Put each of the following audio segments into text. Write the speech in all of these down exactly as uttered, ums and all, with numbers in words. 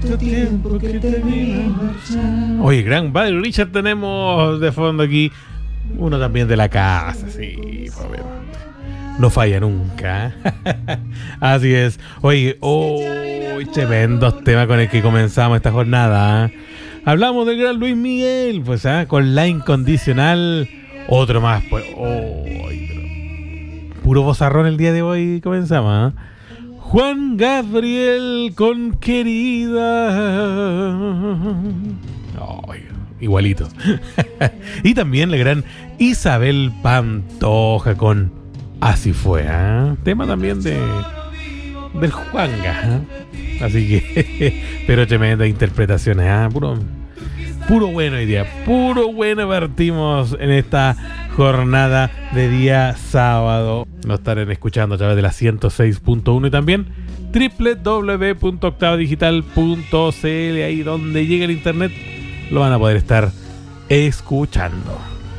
tanto tiempo que te vi marchar. Oye, gran Buddy Richard tenemos de fondo aquí. Uno también de la casa, sí, obviamente. No falla nunca. Así es. Oye, oh, tremendos temas con el que comenzamos esta jornada. Hablamos del gran Luis Miguel, pues, ¿eh? Con La Incondicional. Otro más, pues. Oh, puro bozarrón el día de hoy comenzamos, ¿eh? Juan Gabriel con Querida. Oh, igualito. Y también la gran Isabel Pantoja con Así Fue, ¿eh? Tema también de del Juanga, ¿eh? Así que, pero tremenda interpretaciones, ¿eh? Puro, puro bueno hoy día, puro bueno partimos en esta jornada de día sábado. Nos estarán escuchando a través de la ciento seis punto uno y también doble u doble u doble u punto octava digital punto c l, ahí donde llega el internet lo van a poder estar escuchando.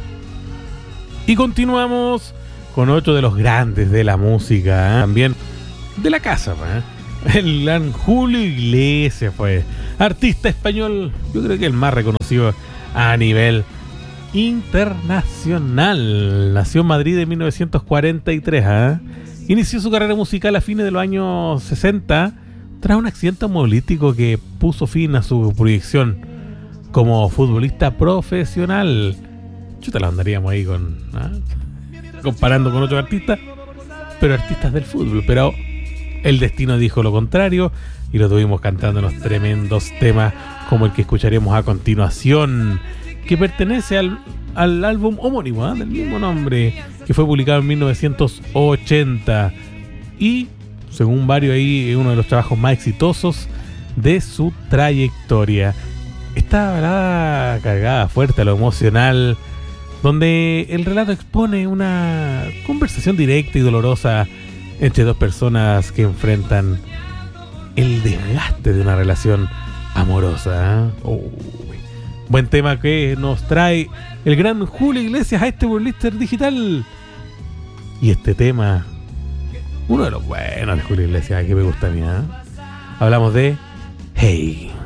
Y continuamos con otro de los grandes de la música, ¿eh? También de la casa, ¿eh? El gran Julio Iglesias, pues, artista español, yo creo que el más reconocido a nivel internacional. Nació en Madrid en mil novecientos cuarenta y tres, ¿eh? Inició su carrera musical a fines de los años sesenta tras un accidente automovilístico que puso fin a su proyección como futbolista profesional. Chuta, la andaríamos ahí con, ¿eh? comparando con otros artistas, pero artistas del fútbol. Pero el destino dijo lo contrario y lo tuvimos cantando unos tremendos temas como el que escucharemos a continuación, que pertenece al, al álbum homónimo, ¿eh? Del mismo nombre, que fue publicado en mil novecientos ochenta y según varios ahí es uno de los trabajos más exitosos de su trayectoria. Esta balada cargada fuerte a lo emocional, donde el relato expone una conversación directa y dolorosa entre dos personas que enfrentan el desgaste de una relación amorosa, ¿eh? Oh, buen tema que nos trae el gran Julio Iglesias a este Burlister Digital. Y este tema, uno de los buenos de Julio Iglesias que me gusta a mí, ¿eh? Hablamos de Hey.